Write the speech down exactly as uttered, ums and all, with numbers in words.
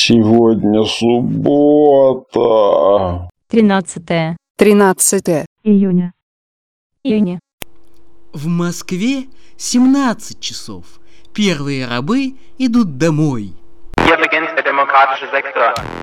Сегодня суббота. Тринадцатое. Тринадцатое. Июня. Июня. В Москве семнадцать часов. Первые рабы идут домой. Hier beginnt der demokratische Sektor.